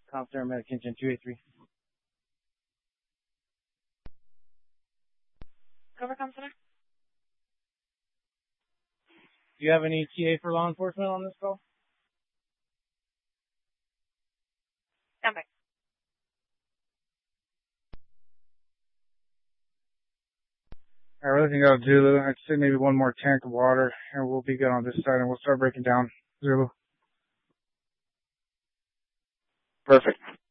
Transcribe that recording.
Counselor American 283. Cover, Counselor. Do you have any TA for law enforcement on this call? Stand by. Alright, we're looking at Zulu. I'd say maybe one more tank of water, and we'll be good on this side, and we'll start breaking down. Zulu. Perfect.